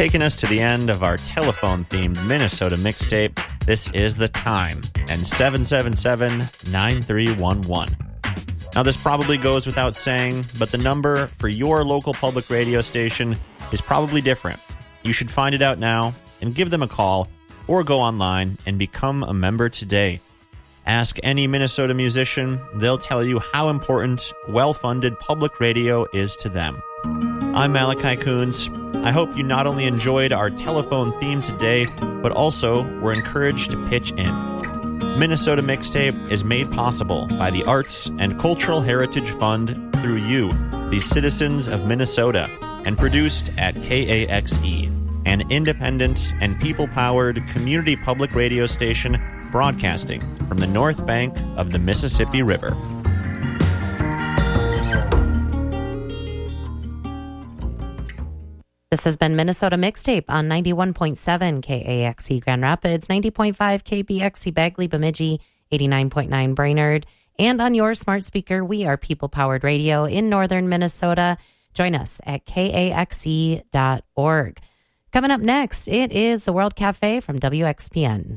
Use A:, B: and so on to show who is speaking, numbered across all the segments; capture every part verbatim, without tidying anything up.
A: taken us to the end of our telephone-themed Minnesota mixtape. This is The Time and seven seven seven, nine three one one. Now, this probably goes without saying, but the number for your local public radio station is probably different. You should find it out now and give them a call or go online and become a member today. Ask any Minnesota musician, they'll tell you how important well-funded public radio is to them. I'm Malachi Coons. I hope you not only enjoyed our telephone theme today, but also were encouraged to pitch in. Minnesota Mixtape is made possible by the Arts and Cultural Heritage Fund through you, the citizens of Minnesota, and produced at K A X E, an independent and people-powered community public radio station broadcasting from the north bank of the Mississippi River.
B: This has been Minnesota Mixtape on ninety-one point seven K A X E Grand Rapids, ninety point five K B X E Bagley Bemidji, eighty-nine point nine Brainerd, and on your smart speaker. We are people-powered radio in northern Minnesota. Join us at K A X E dot org. Coming up next, it is the World Cafe from W X P N.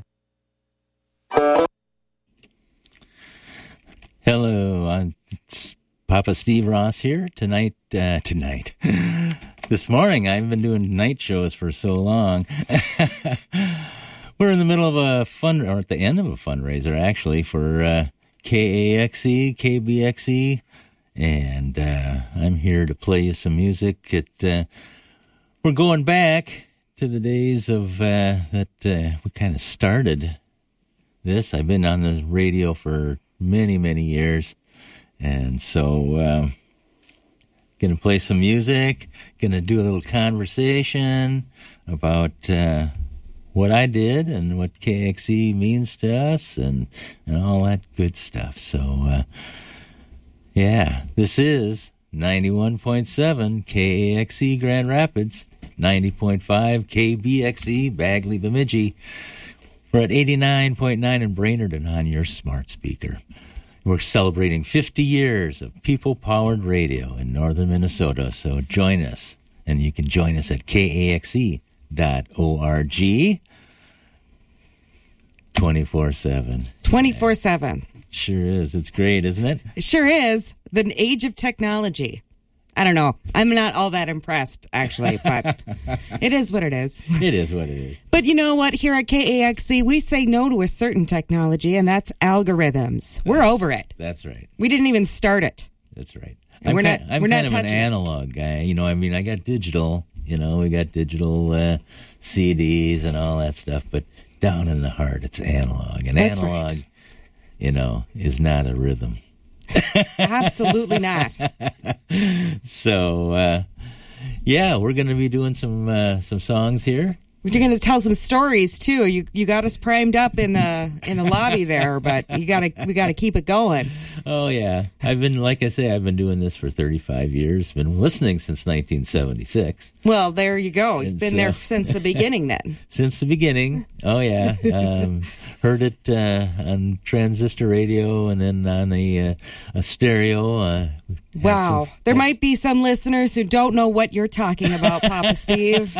C: Hello, I'm Papa Steve Ross here tonight. Uh, tonight, this morning. I've been doing night shows for so long. We're in the middle of a fund, or at the end of a fundraiser, actually, for uh, K A X E, K B X E, and uh, I'm here to play you some music. It, uh, we're going back to the days of uh, that uh, we kind of started this. I've been on the radio for many, many years, and so uh, gonna play some music, gonna do a little conversation about uh, what I did and what K X E means to us, and, and all that good stuff. So, uh, yeah, this is ninety-one point seven K A X E Grand Rapids, ninety point five K B X E Bagley Bemidji. We're at eighty-nine point nine in Brainerd and on your smart speaker. We're celebrating fifty years of people-powered radio in northern Minnesota, so join us. And you can join us at K A X E dot org twenty-four seven.
D: twenty-four seven.
C: Sure is. It's great, isn't it?
D: It sure is. The age of technology. I don't know. I'm not all that impressed, actually, but it is what it is.
C: It is what it is.
D: But you know what? Here at K A X C, we say no to a certain technology, and that's algorithms. We're
C: That's,
D: over it.
C: That's right.
D: We didn't even start it.
C: That's right.
D: And
C: I'm
D: we're
C: kind,
D: not-
C: I'm
D: we're
C: kind
D: not
C: of an
D: touching it.
C: analog guy. You know, I mean, I got digital. You know, we got digital uh, C Ds and all that stuff, but down in the heart, it's analog. And
D: That's
C: analog,
D: right.
C: you know, is not a rhythm.
D: Absolutely not.
C: So, uh, yeah, we're going to be doing some uh, some songs here.
D: We're going to tell some stories too. You you got us primed up in the in the lobby there, but you got to we got to keep it going.
C: Oh, yeah. I've been, like I say, I've been doing this for thirty-five years. Been listening since nineteen seventy-six.
D: Well, there you go. You've
C: It's,
D: been
C: uh,
D: there since the beginning then.
C: Since the beginning. Oh, yeah. Um, heard it uh, on transistor radio and then on a, uh, a stereo. Uh, had
D: Wow.
C: some-
D: There
C: had
D: might be some listeners who don't know what you're talking about, Papa Steve.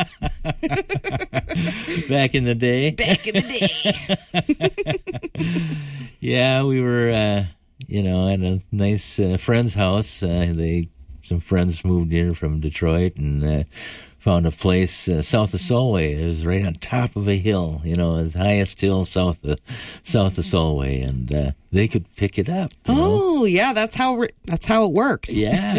C: Back in the day.
D: Back in the day.
C: Yeah, we were, uh, you know, at a nice uh, friend's house. Uh, they some friends moved here from Detroit and uh, found a place uh, south of Solway. It was right on top of a hill, you know, the highest hill south of south of Solway, and uh, they could pick it up. You know?
D: Oh, yeah, that's how re- that's how it works.
C: Yeah.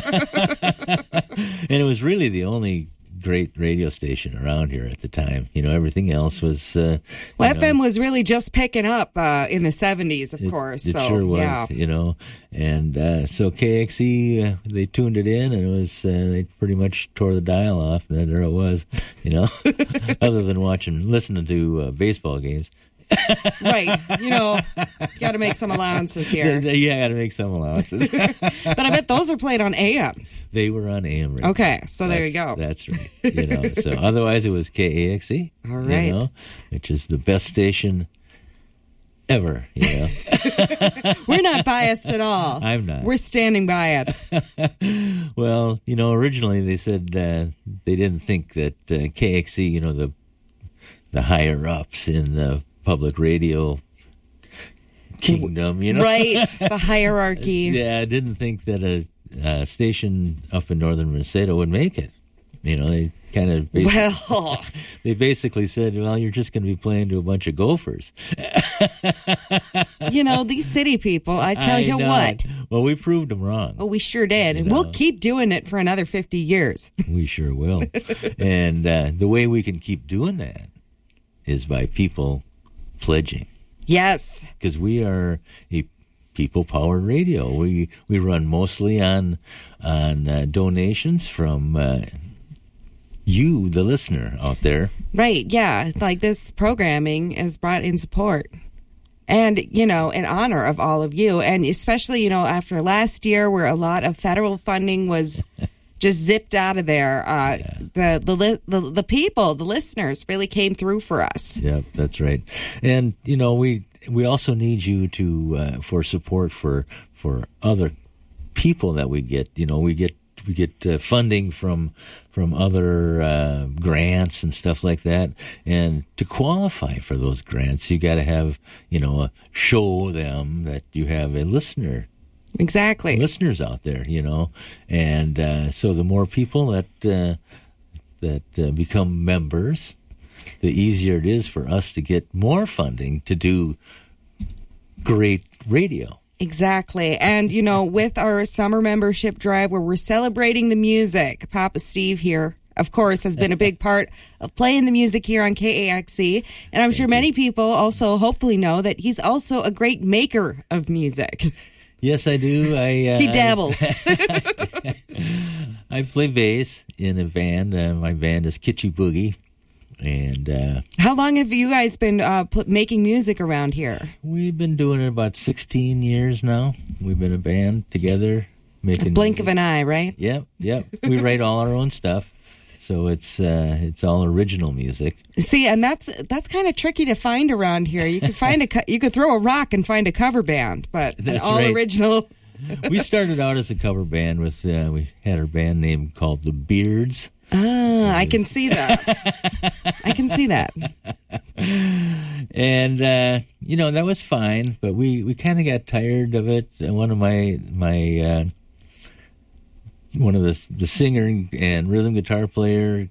C: And it was really the only great radio station around here at the time. You know, everything else was... Uh,
D: Well,
C: you
D: F
C: know,
D: M was really just picking up uh, in the seventies, of
C: It,
D: course.
C: it
D: so,
C: sure was,
D: yeah.
C: you know. And uh, so K X E, uh, they tuned it in, and it was uh, they pretty much tore the dial off, and there it was, you know. Other than watching, listening to uh, baseball games.
D: Right. You know, got to make some allowances here.
C: Yeah, I got to make some allowances.
D: But I bet those are played on A M.
C: They were on A M radio.
D: Okay, so there you
C: That's-
D: go.
C: That's right. You know, so otherwise it was K A X E.
D: All right.
C: You know, which is the best station ever, you know.
D: We're not biased at all.
C: I'm not.
D: We're standing by it.
C: Well, you know, originally they said uh, they didn't think that uh, K X E, you know, the the higher ups in the public radio kingdom, you know,
D: Right, the hierarchy.
C: yeah, I didn't think that a, a station up in northern Minnesota would make it. You know, they kind of basically,
D: Well,
C: they basically said, "Well, you're just going to be playing to a bunch of gophers."
D: you know, these city people, I tell
C: I
D: you
C: know.
D: what.
C: Well, we proved them wrong.
D: Oh, we sure did.
C: You
D: And we'll
C: know.
D: keep doing it for another fifty years.
C: We sure will. And uh, the way we can keep doing that is by people pledging.
D: Yes.
C: Because we are a people-powered radio. We we run mostly on on uh, donations from uh, you, the listener out there.
D: Right, yeah. Like this programming is brought in support. And, you know, in honor of all of you. And especially, you know, after last year where a lot of federal funding was just zipped out of there, uh,
C: Yeah.
D: the, the, li- the the people, the listeners really came through for us.
C: Yep, that's right. And you know, we we also need you to uh, for support for for other people that we get. You know, we get we get uh, funding from from other uh, grants and stuff like that. And to qualify for those grants, you got to have, you know, show them that you have a listener.
D: Exactly.
C: Listeners out there, you know, and uh, so the more people that uh, that uh, become members, the easier it is for us to get more funding to do great radio.
D: Exactly. And, you know, with our summer membership drive where we're celebrating the music, Papa Steve here, of course, has been a big part of playing the music here on K A X C. And I'm sure many people also hopefully know that he's also a great maker of music.
C: Yes, I do. I uh,
D: He dabbles.
C: I play bass in a band. Uh, my band is Kitschy Boogie, and uh,
D: How long have you guys been uh, pl- making music around here?
C: we've been doing it about sixteen years now. We've been a band together, making
D: Blink
C: music.
D: of an eye, right?
C: Yep, yep. We write all our own stuff, so it's uh, it's all original music.
D: See, and that's that's kind of tricky to find around here. You could find a co- you could throw a rock and find a cover band, but an
C: That's
D: all
C: right.
D: original.
C: We started out as a cover band with uh, we had our band name called the Beards,
D: Ah, I can see that. I can see that.
C: and uh, you know that was fine, but we, we kind of got tired of it. And one of my my uh, one of the the singer and rhythm guitar player